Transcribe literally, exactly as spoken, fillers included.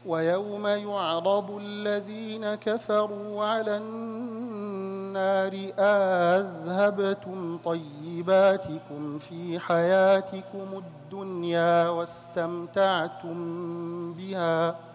ويوم يعرض الذين كفروا على النار أذهبتم طيباتكم في حياتكم الدنيا واستمتعتم بها